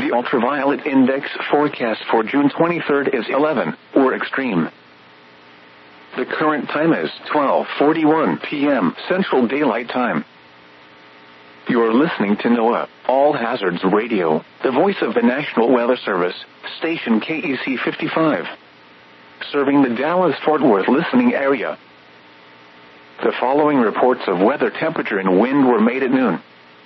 The ultraviolet index forecast for June 23rd is 11, or extreme. The current time is 12:41 p.m. Central Daylight Time. You're listening to NOAA, All Hazards Radio, the voice of the National Weather Service, station KEC 55. Serving the Dallas-Fort Worth listening area. The following reports of weather, temperature, and wind were made at noon.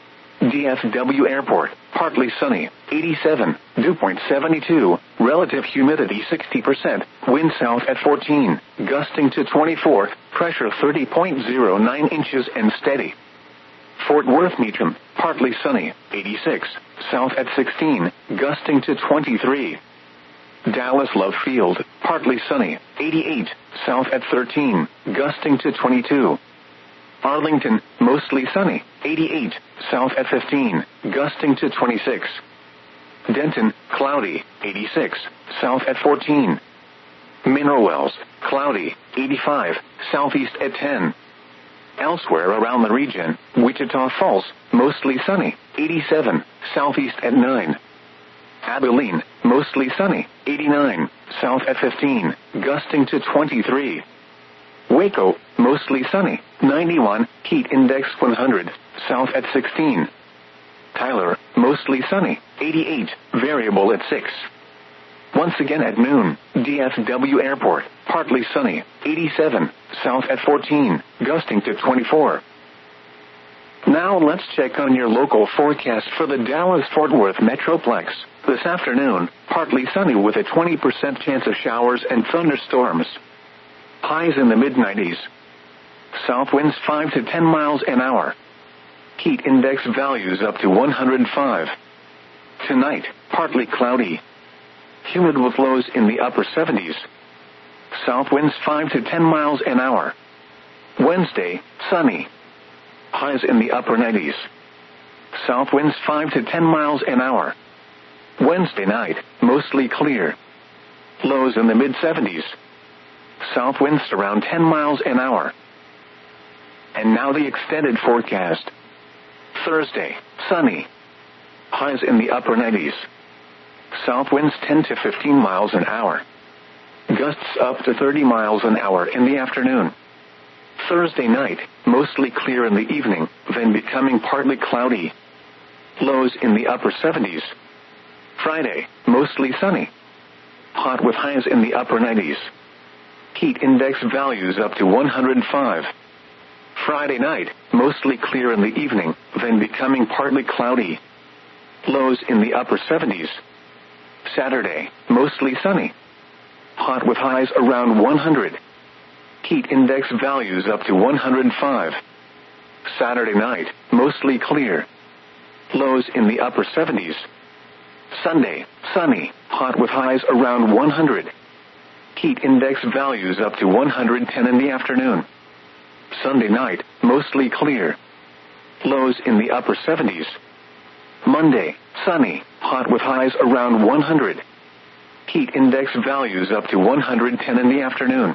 DFW Airport, partly sunny, 87, dew point 72, relative humidity 60%, wind south at 14, gusting to 24, pressure 30.09 inches and steady. Fort Worth Meacham, partly sunny, 86, south at 16, gusting to 23. Dallas Love Field, partly sunny, 88, south at 13, gusting to 22. Arlington, mostly sunny, 88, south at 15, gusting to 26. Denton, cloudy, 86, south at 14. Mineral Wells, cloudy, 85, southeast at 10. Elsewhere around the region, Wichita Falls, mostly sunny, 87, southeast at 9. Abilene, mostly sunny, 89, south at 15, gusting to 23. Waco, mostly sunny, 91, heat index 100, south at 16. Tyler, mostly sunny, 88, variable at 6. Once again at noon, DFW Airport, partly sunny, 87, south at 14, gusting to 24. Now let's check on your local forecast for the Dallas-Fort Worth Metroplex. This afternoon, partly sunny with a 20% chance of showers and thunderstorms. Highs in the mid-90s. South winds 5 to 10 miles an hour. Heat index values up to 105. Tonight, partly cloudy. Humid with lows in the upper 70s. South winds 5 to 10 miles an hour. Wednesday, sunny. Highs in the upper 90s. South winds 5 to 10 miles an hour. Wednesday night, mostly clear. Lows in the mid-70s. South winds around 10 miles an hour. And now the extended forecast. Thursday, sunny. Highs in the upper 90s. South winds 10 to 15 miles an hour. Gusts up to 30 miles an hour in the afternoon. Thursday night, mostly clear in the evening, then becoming partly cloudy. Lows in the upper 70s. Friday, mostly sunny. Hot with highs in the upper 90s. Heat index values up to 105. Friday night, mostly clear in the evening, then becoming partly cloudy. Lows in the upper 70s. Saturday, mostly sunny. Hot with highs around 100. Heat index values up to 105. Saturday night, mostly clear. Lows in the upper 70s. Sunday, sunny, hot with highs around 100. Heat index values up to 110 in the afternoon. Sunday night, mostly clear. Lows in the upper 70s. Monday, sunny, hot with highs around 100. Heat index values up to 110 in the afternoon.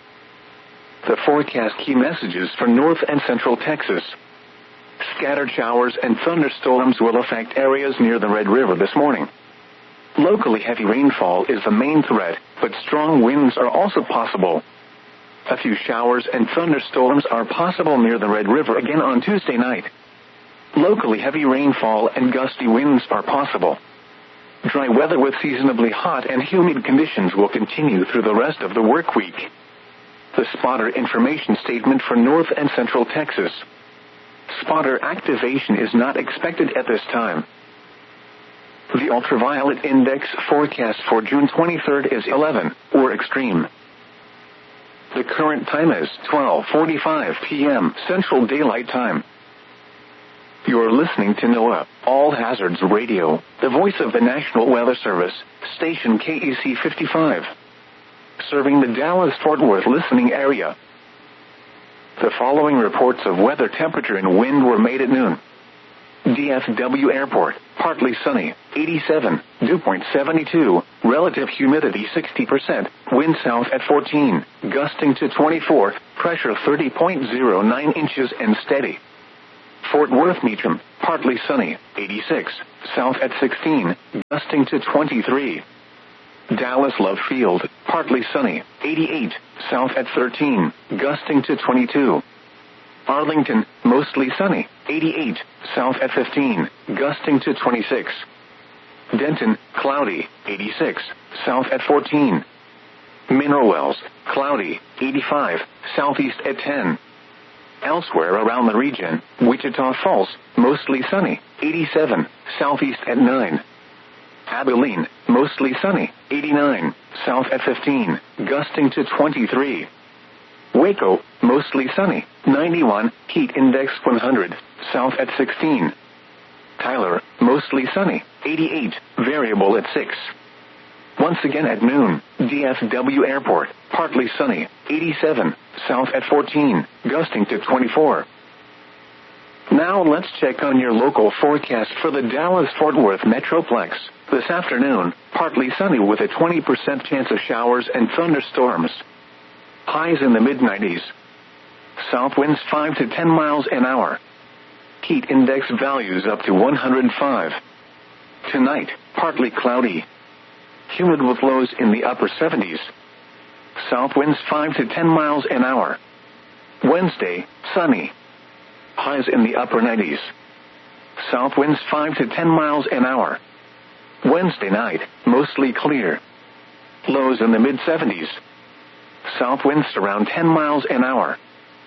The forecast key messages for North and Central Texas. Scattered showers and thunderstorms will affect areas near the Red River this morning. Locally heavy rainfall is the main threat, but strong winds are also possible. A few showers and thunderstorms are possible near the Red River again on Tuesday night. Locally heavy rainfall and gusty winds are possible. Dry weather with seasonably hot and humid conditions will continue through the rest of the work week. The spotter information statement for North and Central Texas. Spotter activation is not expected at this time. The ultraviolet index forecast for June 23rd is 11, or extreme. The current time is 12:45 p.m. Central Daylight Time. You're listening to NOAA, All Hazards Radio, the voice of the National Weather Service, station KEC 55. Serving the Dallas-Fort Worth listening area. The following reports of weather, temperature, and wind were made at noon. DFW Airport, partly sunny, 87, dew point 72, relative humidity 60%, wind south at 14, gusting to 24, pressure 30.09 inches and steady. Fort Worth Meacham, partly sunny, 86, south at 16, gusting to 23. Dallas Love Field, partly sunny, 88, south at 13, gusting to 22. Arlington, mostly sunny, 88, south at 15, gusting to 26. Denton, cloudy, 86, south at 14. Mineral Wells, cloudy, 85, southeast at 10. Elsewhere around the region, Wichita Falls, mostly sunny, 87, southeast at 9. Abilene, mostly sunny, 89, south at 15, gusting to 23. Waco, mostly sunny, 91, heat index 100, south at 16. Tyler, mostly sunny, 88, variable at 6. Once again at noon, DFW Airport, partly sunny, 87, south at 14, gusting to 24. Now let's check on your local forecast for the Dallas-Fort Worth Metroplex. This afternoon, partly sunny with a 20% chance of showers and thunderstorms. Highs in the mid-90s. South winds 5 to 10 miles an hour. Heat index values up to 105. Tonight, partly cloudy. Humid with lows in the upper 70s. South winds 5 to 10 miles an hour. Wednesday, sunny. Highs in the upper 90s. South winds 5 to 10 miles an hour. Wednesday night, mostly clear. Lows in the mid-70s. South winds around 10 miles an hour.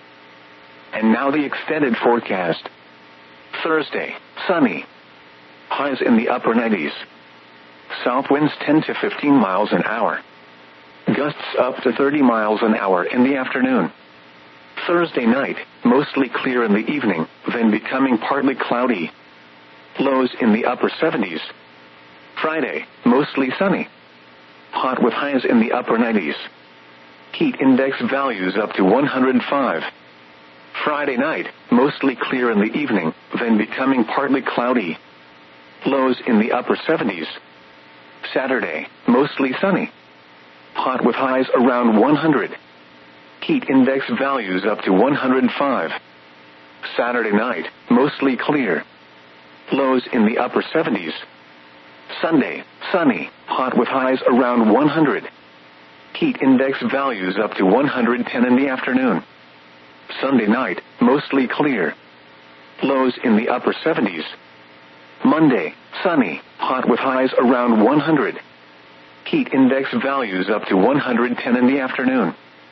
And now the extended forecast. Thursday, sunny. Highs in the upper 90s. South winds 10 to 15 miles an hour. Gusts up to 30 miles an hour in the afternoon. Thursday night, mostly clear in the evening, then becoming partly cloudy. Lows in the upper 70s. Friday, mostly sunny. Hot with highs in the upper 90s. Heat index values up to 105. Friday night, mostly clear in the evening, then becoming partly cloudy. Lows in the upper 70s. Saturday, mostly sunny. Hot with highs around 100. Heat index values up to 105. Saturday night, mostly clear. Lows in the upper 70s. Sunday, sunny, hot with highs around 100. Heat index values up to 110 in the afternoon. Sunday night, mostly clear. Lows in the upper 70s. Monday, sunny, hot with highs around 100. Heat index values up to 110 in the afternoon.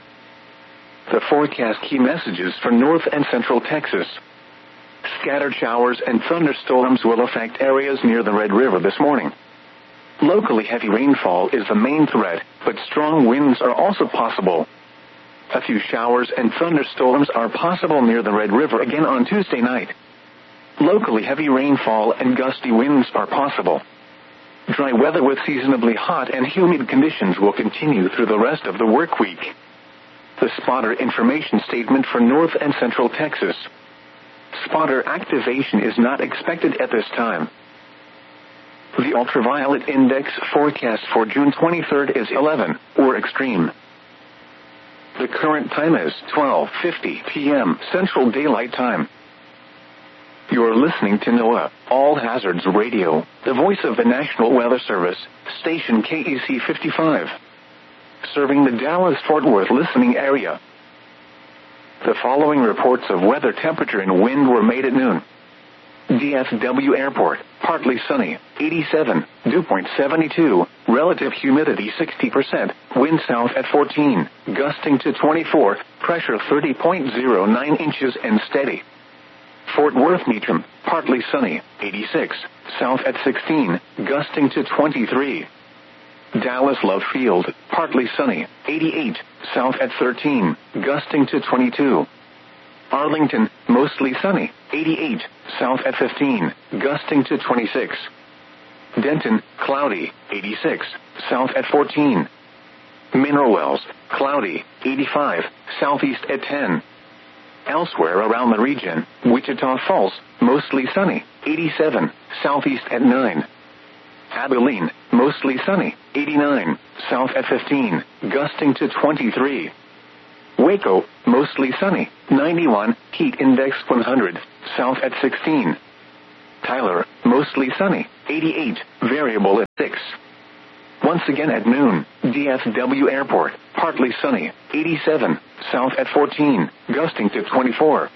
The forecast key messages for North and Central Texas. Scattered showers and thunderstorms will affect areas near the Red River this morning. Locally heavy rainfall is the main threat, but strong winds are also possible. A few showers and thunderstorms are possible near the Red River again on Tuesday night. Locally heavy rainfall and gusty winds are possible. Dry weather with seasonably hot and humid conditions will continue through the rest of the work week. The spotter information statement for North and Central Texas. Spotter activation is not expected at this time. The ultraviolet index forecast for June 23rd is 11, or extreme. The current time is 12:50 p.m. Central Daylight Time. You're listening to NOAA, All Hazards Radio, the voice of the National Weather Service, station KEC 55. Serving the Dallas-Fort Worth listening area. The following reports of weather, temperature, and wind were made at noon. DFW Airport, partly sunny, 87, dew point 72, relative humidity 60%, wind south at 14, gusting to 24, pressure 30.09 inches and steady. Fort Worth Meacham, partly sunny, 86, south at 16, gusting to 23. Dallas Love Field, partly sunny, 88, south at 13, gusting to 22. Arlington, mostly sunny, 88, south at 15, gusting to 26. Denton, cloudy, 86, south at 14. Mineral Wells, cloudy, 85, southeast at 10. Elsewhere around the region, Wichita Falls, mostly sunny, 87, southeast at 9. Abilene, mostly sunny, 89, south at 15, gusting to 23. Waco, mostly sunny, 91, heat index 100, south at 16. Tyler, mostly sunny, 88, variable at 6. Once again at noon, DFW Airport, partly sunny, 87, south at 14, gusting to 24.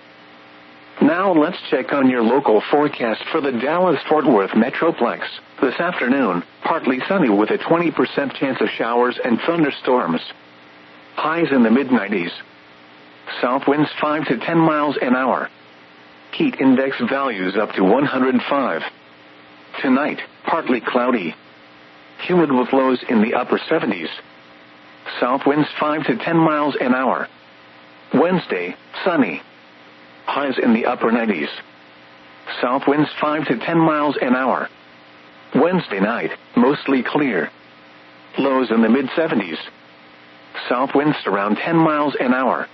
Now let's check on your local forecast for the Dallas-Fort Worth Metroplex. This afternoon, partly sunny with a 20% chance of showers and thunderstorms. Highs in the mid-90s. South winds 5 to 10 miles an hour. Heat index values up to 105. Tonight, partly cloudy. Humid with lows in the upper 70s. South winds 5 to 10 miles an hour. Wednesday, sunny. Highs in the upper 90s. South winds 5 to 10 miles an hour. Wednesday night, mostly clear. Lows in the mid-70s. South winds around 10 miles an hour.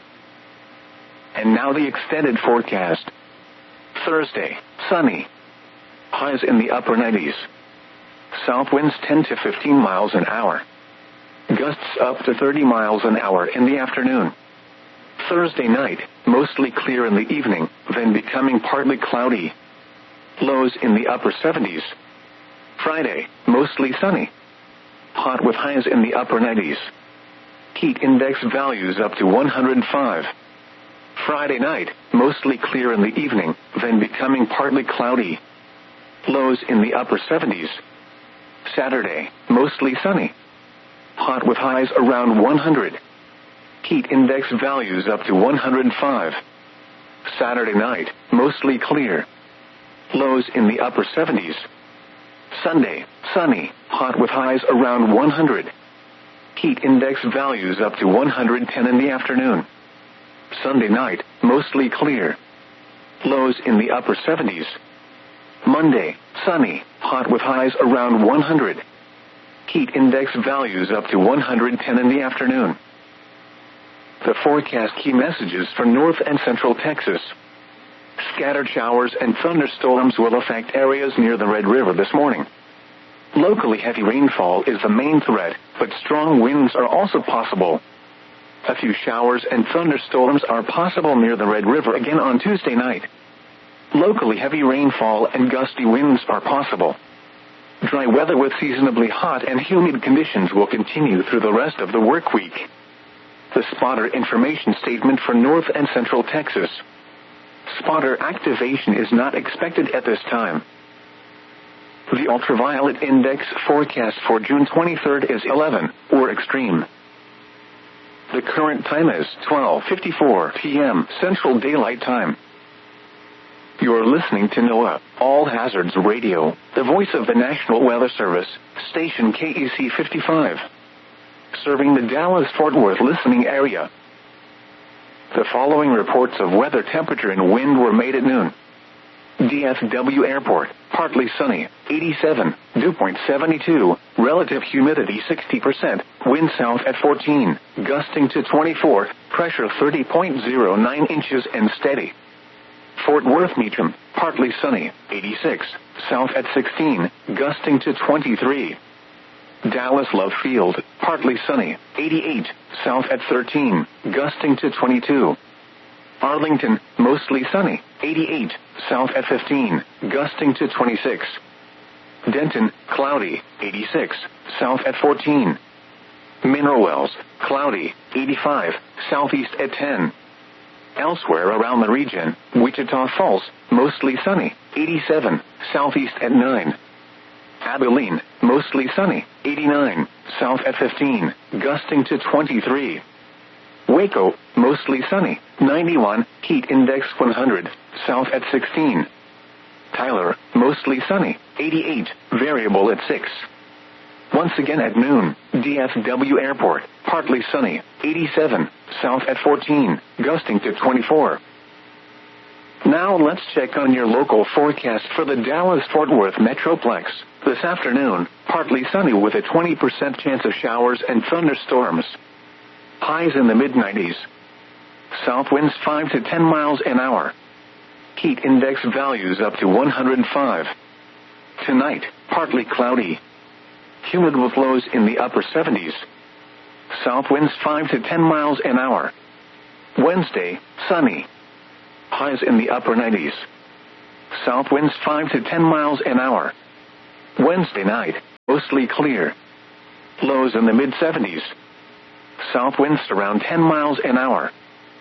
And now the extended forecast. Thursday, sunny. Highs in the upper 90s. South winds 10 to 15 miles an hour. Gusts up to 30 miles an hour in the afternoon. Thursday night, mostly clear in the evening, then becoming partly cloudy. Lows in the upper 70s. Friday, mostly sunny. Hot with highs in the upper 90s. Heat index values up to 105. Friday night, mostly clear in the evening, then becoming partly cloudy. Lows in the upper 70s. Saturday, mostly sunny. Hot with highs around 100. Heat index values up to 105. Saturday night, mostly clear. Lows in the upper 70s. Sunday, sunny, hot with highs around 100. Heat index values up to 110 in the afternoon. Sunday night, mostly clear. Lows in the upper 70s. Monday, sunny, hot with highs around 100. Heat index values up to 110 in the afternoon. The forecast key messages for North and Central Texas. Scattered showers and thunderstorms will affect areas near the Red River this morning. Locally heavy rainfall is the main threat, but strong winds are also possible. A few showers and thunderstorms are possible near the Red River again on Tuesday night. Locally heavy rainfall and gusty winds are possible. Dry weather with seasonably hot and humid conditions will continue through the rest of the work week. The spotter information statement for North and Central Texas. Spotter activation is not expected at this time. The ultraviolet index forecast for June 23rd is 11, or extreme. The current time is 12:54 p.m. Central Daylight Time. You're listening to NOAA, All Hazards Radio, the voice of the National Weather Service, station KEC 55. Serving the Dallas-Fort Worth listening area. The following reports of weather, temperature, and wind were made at noon. DFW Airport, partly sunny, 87, dew point 72, relative humidity 60%, wind south at 14, gusting to 24, pressure 30.09 inches and steady. Fort Worth Meacham, partly sunny, 86, south at 16, gusting to 23. Dallas Love Field, partly sunny, 88, south at 13, gusting to 22. Arlington, mostly sunny, 88, south at 15, gusting to 26. Denton, cloudy, 86, south at 14. Mineral Wells, cloudy, 85, southeast at 10. Elsewhere around the region, Wichita Falls, mostly sunny, 87, southeast at 9. Abilene, mostly sunny, 89, south at 15, gusting to 23. Waco, mostly sunny, 91, heat index 100, south at 16. Tyler, mostly sunny, 88, variable at 6. Once again at noon, DFW Airport, partly sunny, 87, south at 14, gusting to 24. Now let's check on your local forecast for the Dallas-Fort Worth Metroplex. This afternoon, partly sunny with a 20% chance of showers and thunderstorms. Highs in the mid-90s. South winds 5 to 10 miles an hour. Heat index values up to 105. Tonight, partly cloudy. Humid with lows in the upper 70s. South winds 5 to 10 miles an hour. Wednesday, sunny. Highs in the upper 90s. South winds 5 to 10 miles an hour. Wednesday night, mostly clear. Lows in the mid-70s. South winds around 10 miles an hour.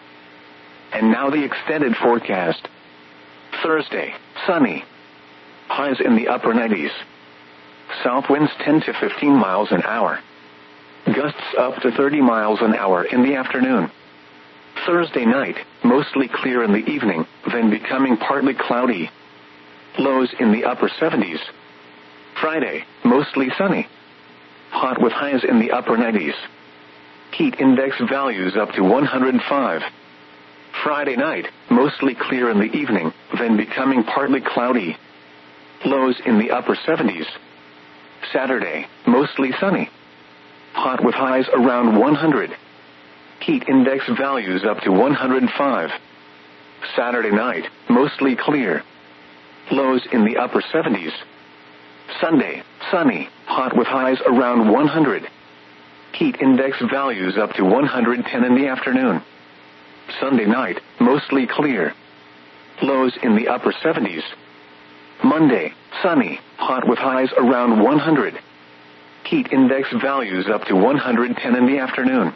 And now the extended forecast. Thursday, sunny. Highs in the upper 90s. South winds 10 to 15 miles an hour. Gusts up to 30 miles an hour in the afternoon. Thursday night, mostly clear in the evening, then becoming partly cloudy. Lows in the upper 70s. Friday, mostly sunny. Hot with highs in the upper 90s. Heat index values up to 105. Friday night, mostly clear in the evening, then becoming partly cloudy. Lows in the upper 70s. Saturday, mostly sunny. Hot with highs around 100. Heat index values up to 105. Saturday night, mostly clear. Lows in the upper 70s. Sunday, sunny, hot with highs around 100. Heat index values up to 110 in the afternoon. Sunday night, mostly clear. Lows in the upper 70s. Monday, sunny, hot with highs around 100. Heat index values up to 110 in the afternoon.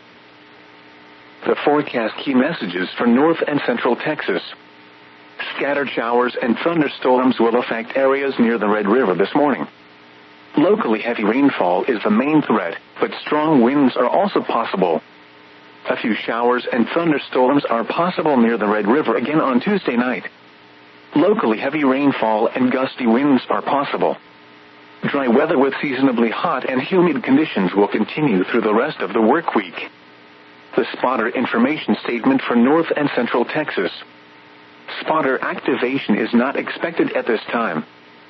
The forecast key messages for north and central Texas. Scattered showers and thunderstorms will affect areas near the Red River this morning. Locally heavy rainfall is the main threat, but strong winds are also possible. A few showers and thunderstorms are possible near the Red River again on Tuesday night. Locally heavy rainfall and gusty winds are possible. Dry weather with seasonably hot and humid conditions will continue through the rest of the work week. The spotter information statement for north and central Texas. Spotter activation is not expected at this time.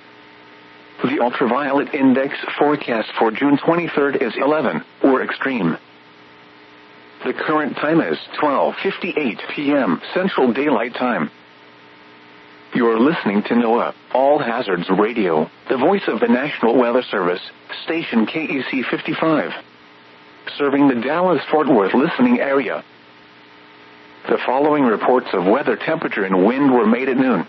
The ultraviolet index forecast for June 23rd is 11, or extreme. The current time is 12:58 p.m. Central Daylight Time. You're listening to NOAA, All Hazards Radio, the voice of the National Weather Service, station KEC 55. Serving the Dallas-Fort Worth listening area. The following reports of weather, temperature, and wind were made at noon.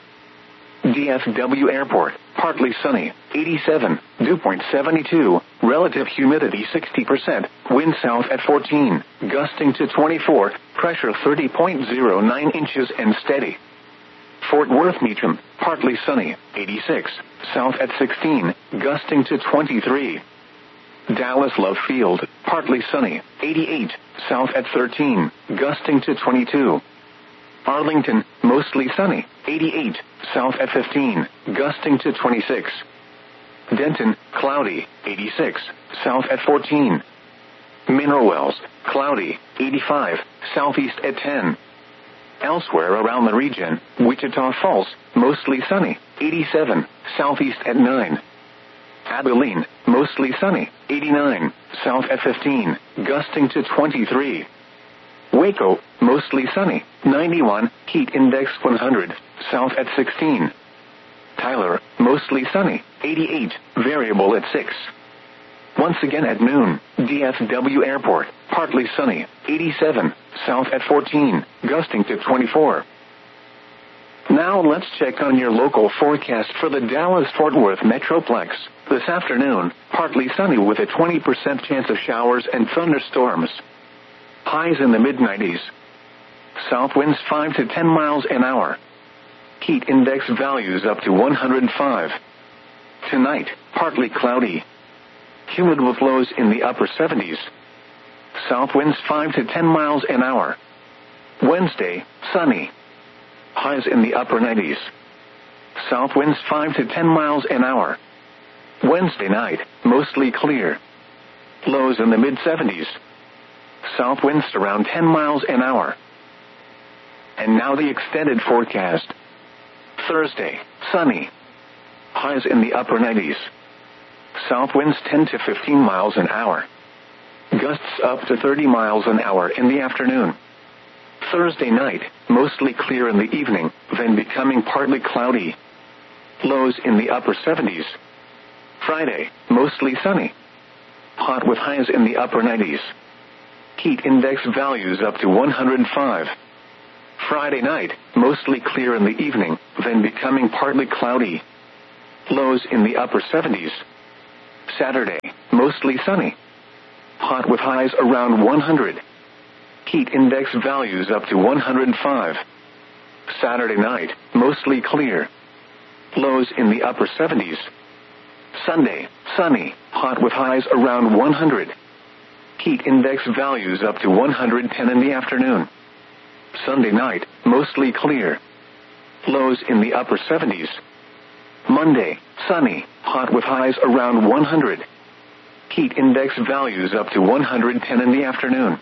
DFW Airport, partly sunny, 87, dew point 72, relative humidity 60%, wind south at 14, gusting to 24, pressure 30.09 inches and steady. Fort Worth Meacham, partly sunny, 86, south at 16, gusting to 23. Dallas Love Field, partly sunny, 88, south at 13, gusting to 22. Arlington, mostly sunny, 88, south at 15, gusting to 26. Denton, cloudy, 86, south at 14. Mineral Wells, cloudy, 85, southeast at 10. Elsewhere around the region, Wichita Falls, mostly sunny, 87, southeast at 9. Abilene, mostly sunny, 89, south at 15, gusting to 23. Waco, mostly sunny, 91, heat index 100, south at 16. Tyler, mostly sunny, 88, variable at 6. Once again at noon, DFW Airport, partly sunny, 87, south at 14, gusting to 24. Now let's check on your local forecast for the Dallas-Fort Worth Metroplex. This afternoon, partly sunny with a 20% chance of showers and thunderstorms. Highs in the mid-90s. South winds 5 to 10 miles an hour. Heat index values up to 105. Tonight, partly cloudy. Humid with lows in the upper 70s. South winds 5 to 10 miles an hour. Wednesday, sunny. Highs in the upper 90s. South winds 5 to 10 miles an hour. Wednesday night, mostly clear. Lows in the mid-70s. South winds around 10 miles an hour. And now the extended forecast. Thursday, sunny. Highs in the upper 90s. South winds 10 to 15 miles an hour. Gusts up to 30 miles an hour in the afternoon. Thursday night, mostly clear in the evening, then becoming partly cloudy. Lows in the upper 70s. Friday, mostly sunny. Hot with highs in the upper 90s. Heat index values up to 105. Friday night, mostly clear in the evening, then becoming partly cloudy. Lows in the upper 70s. Saturday, mostly sunny. Hot with highs around 100. Heat index values up to 105. Saturday night, mostly clear. Lows in the upper 70s. Sunday, sunny, hot with highs around 100. Heat index values up to 110 in the afternoon. Sunday night, mostly clear. Lows in the upper 70s. Monday, sunny, hot with highs around 100. Heat index values up to 110 in the afternoon.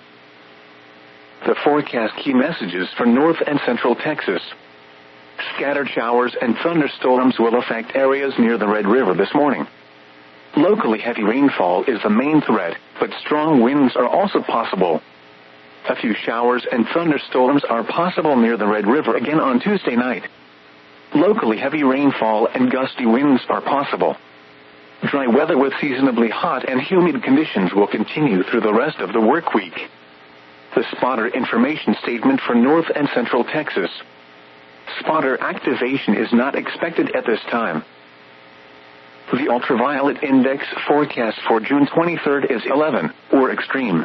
The forecast key messages for north and central Texas. Scattered showers and thunderstorms will affect areas near the Red River this morning. Locally heavy rainfall is the main threat, but strong winds are also possible. A few showers and thunderstorms are possible near the Red River again on Tuesday night. Locally heavy rainfall and gusty winds are possible. Dry weather with seasonably hot and humid conditions will continue through the rest of the work week. The spotter information statement for north and central Texas. Spotter activation is not expected at this time. The ultraviolet index forecast for June 23rd is 11, or extreme.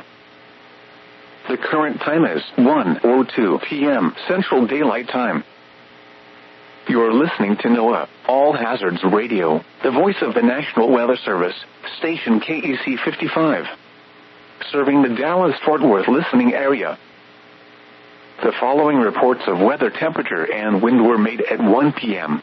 The current time is 1:02 p.m. Central Daylight Time. You're listening to NOAA, All Hazards Radio, the voice of the National Weather Service, station KEC 55. Serving the Dallas-Fort Worth listening area. The following reports of weather temperature and wind were made at 1 p.m.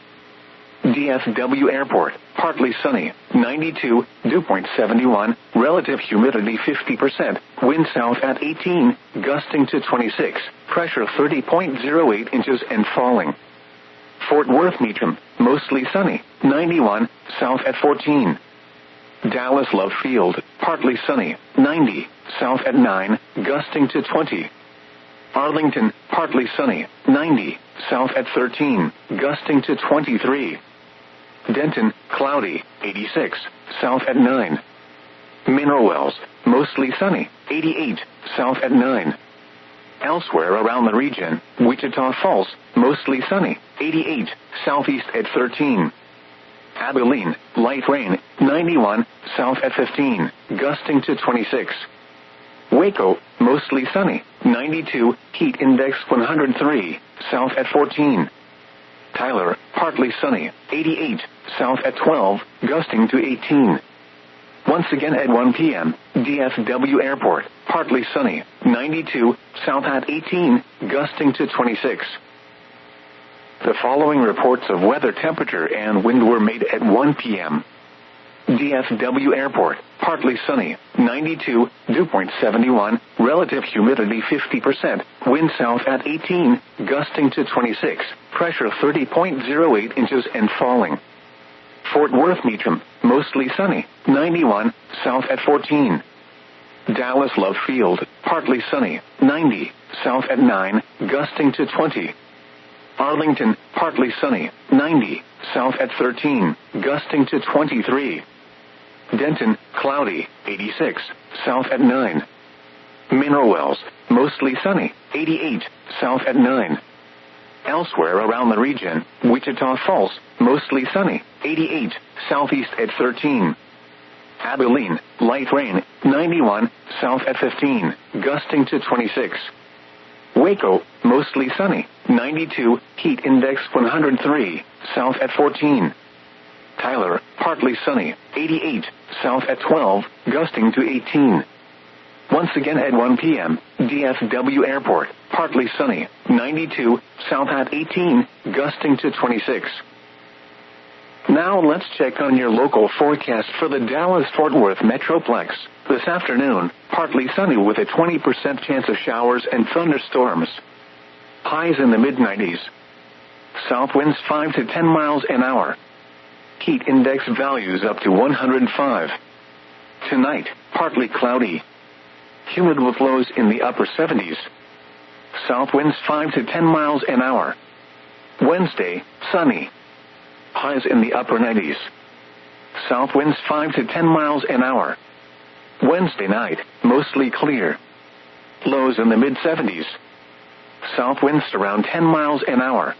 DFW Airport, partly sunny, 92, dew point 71, relative humidity 50%, wind south at 18, gusting to 26, pressure 30.08 inches and falling. Fort Worth Meacham, mostly sunny, 91, south at 14. Dallas Love Field, partly sunny, 90, south at 9, gusting to 20. Arlington, partly sunny, 90, south at 13, gusting to 23. Denton, cloudy, 86, south at 9. Mineral Wells, mostly sunny, 88, south at 9. Elsewhere around the region, Wichita Falls, mostly sunny, 88, southeast at 13. Abilene, light rain, 91, south at 15, gusting to 26. Waco, mostly sunny, 92, heat index 103, south at 14. Tyler, partly sunny, 88, south at 12, gusting to 18. Once again at 1 p.m., DFW Airport, partly sunny, 92, south at 18, gusting to 26. The following reports of weather temperature and wind were made at 1 p.m. DFW Airport, partly sunny, 92, dew point 71, relative humidity 50%, wind south at 18, gusting to 26, pressure 30.08 inches and falling. Fort Worth Meacham, mostly sunny, 91, south at 14. Dallas Love Field, partly sunny, 90, south at 9, gusting to 20. Arlington, partly sunny, 90, south at 13, gusting to 23. Denton, cloudy, 86, south at 9. Mineral Wells, mostly sunny, 88, south at 9. Elsewhere around the region, Wichita Falls, mostly sunny, 88, southeast at 13. Abilene, light rain, 91, south at 15, gusting to 26. Waco, mostly sunny, 92, heat index 103, south at 14. Tyler, partly sunny, 88, south at 12, gusting to 18. Once again at 1 p.m., DFW Airport, partly sunny, 92, south at 18, gusting to 26. Now let's check on your local forecast for the Dallas-Fort Worth Metroplex. This afternoon, partly sunny with a 20% chance of showers and thunderstorms. Highs in the mid-90s. South winds 5 to 10 miles an hour. Heat index values up to 105. Tonight, partly cloudy. Humid with lows in the upper 70s. South winds 5 to 10 miles an hour. Wednesday, sunny. Highs in the upper 90s. South winds 5 to 10 miles an hour. Wednesday night, mostly clear. Lows in the mid-70s. south winds around 10 miles an hour.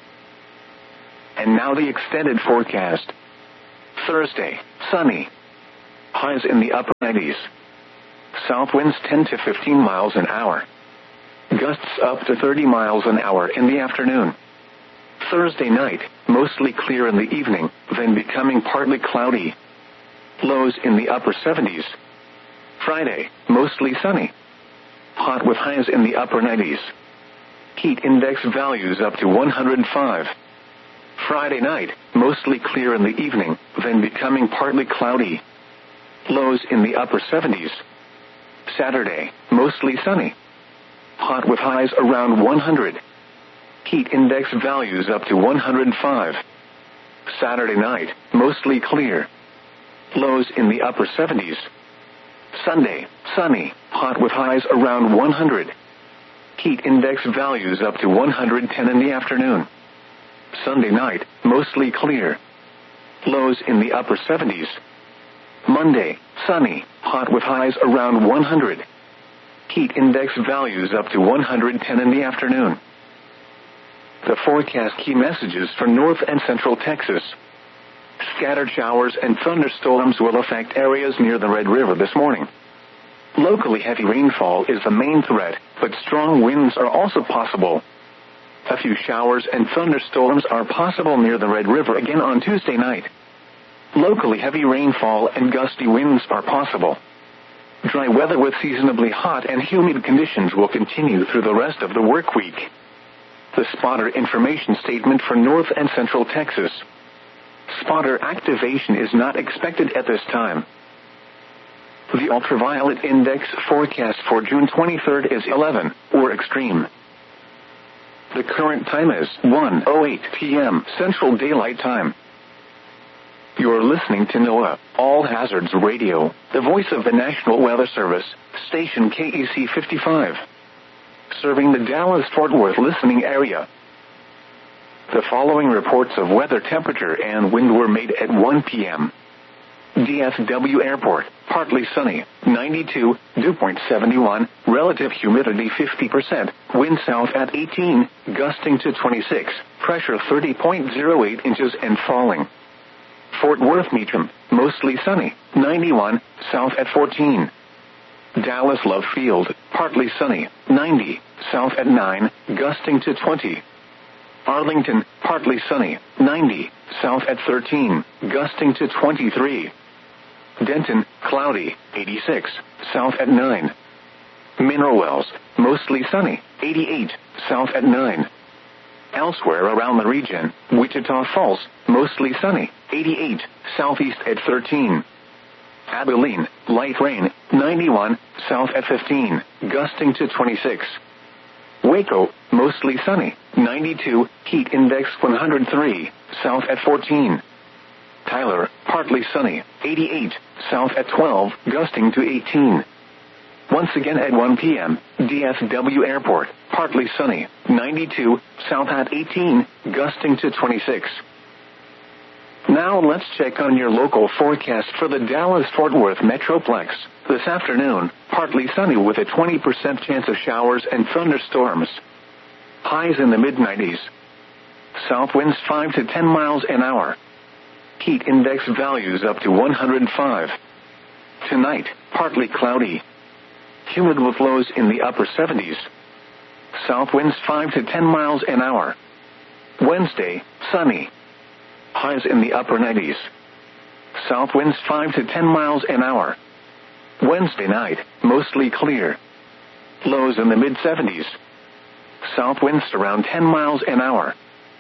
And now the extended forecast. Thursday, sunny. Highs in the upper 90s. South winds 10 to 15 miles an hour. Gusts up to 30 miles an hour in the afternoon. Thursday night, mostly clear in the evening, then becoming partly cloudy. Lows in the upper 70s. Friday, mostly sunny. Hot with highs in the upper 90s. Heat index values up to 105. Friday night, mostly clear in the evening, then becoming partly cloudy. Lows in the upper 70s. Saturday, mostly sunny. Hot with highs around 100. Heat index values up to 105. Saturday night, mostly clear. Lows in the upper 70s. Sunday, sunny, hot with highs around 100. Heat index values up to 110 in the afternoon. Sunday night, mostly clear. Lows in the upper 70s. Monday, sunny, hot with highs around 100. Heat index values up to 110 in the afternoon. The forecast key messages for North and Central Texas. Scattered showers and thunderstorms will affect areas near the Red River this morning. Locally heavy rainfall is the main threat, but strong winds are also possible. A few showers and thunderstorms are possible near the Red River again on Tuesday night. Locally heavy rainfall and gusty winds are possible. Dry weather with seasonably hot and humid conditions will continue through the rest of the work week. The spotter information statement for North and Central Texas. Spotter activation is not expected at this time. The ultraviolet index forecast for June 23rd is 11, or extreme. The current time is 1:08 p.m. Central Daylight Time. You're listening to NOAA, All Hazards Radio, the voice of the National Weather Service, station KEC 55. Serving the Dallas-Fort Worth listening area. The following reports of weather temperature and wind were made at 1 p.m. DFW Airport, partly sunny, 92, dew point 71, relative humidity 50%, wind south at 18, gusting to 26, pressure 30.08 inches and falling. Fort Worth Meacham, mostly sunny, 91, south at 14. Dallas Love Field, partly sunny, 90, south at 9, gusting to 20. Arlington, partly sunny, 90, south at 13, gusting to 23. Denton, cloudy, 86, south at 9. Mineral Wells, mostly sunny, 88, south at 9. Elsewhere around the region, Wichita Falls, mostly sunny, 88, southeast at 13. Abilene, light rain, 91, south at 15, gusting to 26. Waco, mostly sunny, 92, heat index 103, south at 14. Tyler, partly sunny, 88, south at 12, gusting to 18. Once again at 1 p.m., DFW Airport, partly sunny, 92, south at 18, gusting to 26. Now let's check on your local forecast for the Dallas-Fort Worth Metroplex. This afternoon, partly sunny with a 20% chance of showers and thunderstorms. Highs in the mid-90s. South winds 5 to 10 miles an hour. Heat index values up to 105. Tonight, partly cloudy. Humid with lows in the upper 70s. South winds 5 to 10 miles an hour. Wednesday, sunny. Highs in the upper 90s. South winds 5 to 10 miles an hour. Wednesday night, mostly clear. Lows in the mid-70s. South winds around 10 miles an hour.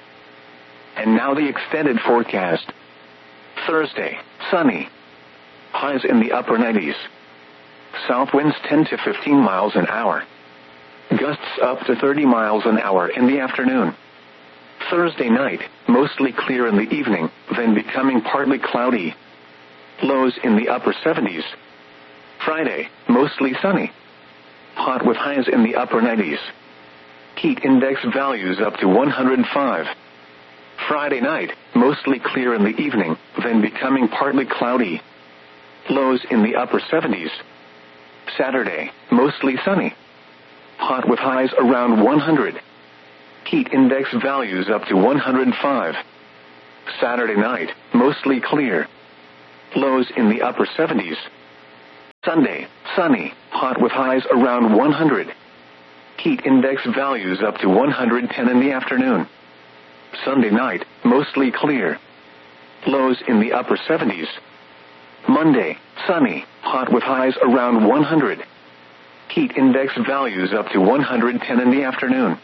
And now the extended forecast. Thursday, sunny. Highs in the upper 90s. South winds 10 to 15 miles an hour. Gusts up to 30 miles an hour in the afternoon. Thursday night, mostly clear in the evening, then becoming partly cloudy. Lows in the upper 70s. Friday, mostly sunny. Hot with highs in the upper 90s. Heat index values up to 105. Friday night, mostly clear in the evening, then becoming partly cloudy. Lows in the upper 70s. Saturday, mostly sunny. Hot with highs around 100. Heat index values up to 105. Saturday night, mostly clear. Lows in the upper 70s. Sunday, sunny, hot with highs around 100. Heat index values up to 110 in the afternoon. Sunday night, mostly clear. Lows in the upper 70s. Monday, sunny, hot with highs around 100. Heat index values up to 110 in the afternoon.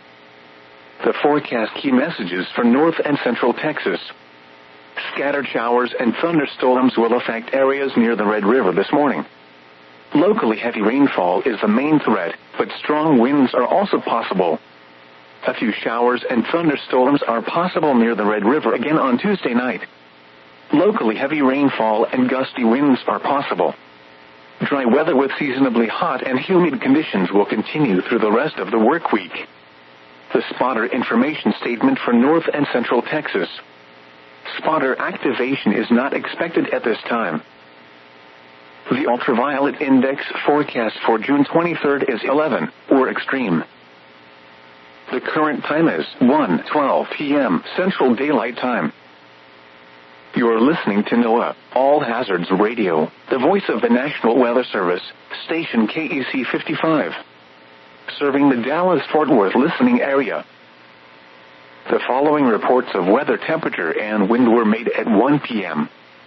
The forecast key messages for North and Central Texas. Scattered showers and thunderstorms will affect areas near the Red River this morning. Locally heavy rainfall is the main threat, but strong winds are also possible. A few showers and thunderstorms are possible near the Red River again on Tuesday night. Locally heavy rainfall and gusty winds are possible. Dry weather with seasonably hot and humid conditions will continue through the rest of the work week. The spotter information statement for North and Central Texas. Spotter activation is not expected at this time. The ultraviolet index forecast for June 23rd is 11, or extreme. The current time is 1:12 p.m. Central Daylight Time. You're listening to NOAA, All Hazards Radio, the voice of the National Weather Service, station KEC 55. Serving the Dallas-Fort Worth listening area. The following reports of weather temperature and wind were made at 1 p.m.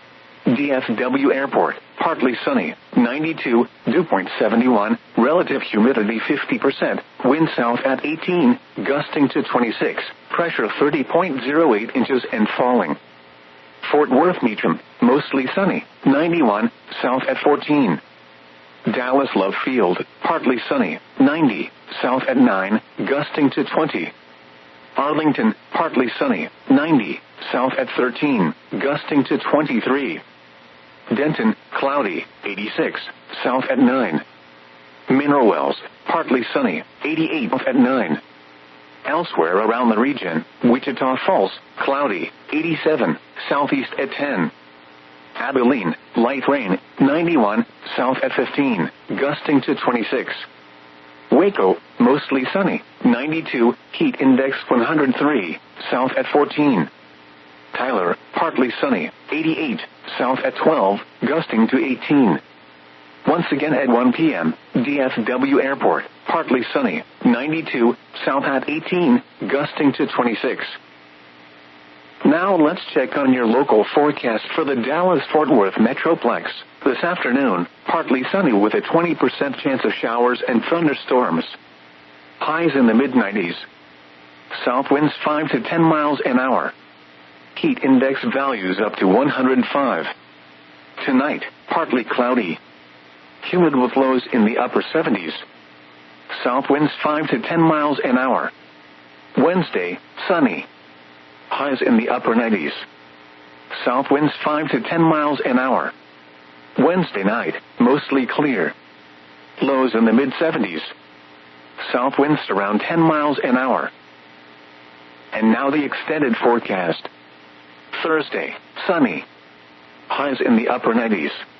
DFW Airport, partly sunny, 92, dew point 71, relative humidity 50%, wind south at 18, gusting to 26, pressure 30.08 inches and falling. Fort Worth Meacham, mostly sunny, 91, south at 14. Dallas Love Field, partly sunny, 90, south at 9, gusting to 20. Arlington, partly sunny, 90, south at 13, gusting to 23. Denton, cloudy, 86, south at 9. Mineral Wells, partly sunny, 88 at 9. Elsewhere around the region, Wichita Falls, cloudy, 87, southeast at 10. Abilene, light rain, 91, south at 15, gusting to 26. Waco, mostly sunny, 92, heat index 103, south at 14. Tyler, partly sunny, 88, south at 12, gusting to 18. Once again at 1 p.m., DFW Airport, partly sunny, 92, south at 18, gusting to 26. Now let's check on your local forecast for the Dallas-Fort Worth Metroplex. This afternoon, partly sunny with a 20% chance of showers and thunderstorms. Highs in the mid-90s. South winds 5 to 10 miles an hour. Heat index values up to 105. Tonight, partly cloudy. Humid with lows in the upper 70s. South winds 5 to 10 miles an hour. Wednesday, sunny. Highs in the upper 90s. South winds 5 to 10 miles an hour. Wednesday night, mostly clear. Lows in the mid-70s. South winds around 10 miles an hour. And now the extended forecast. Thursday, sunny. Highs in the upper 90s.